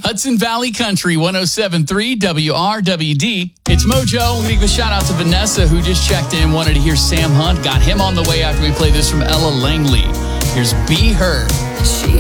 Hudson Valley Country 107.3 WRWD. It's Mojo. We're going to give a shout out to Vanessa, who just checked in, wanted to hear Sam Hunt. Got him on the way after we play this from Ella Langley. Here's Be Heard.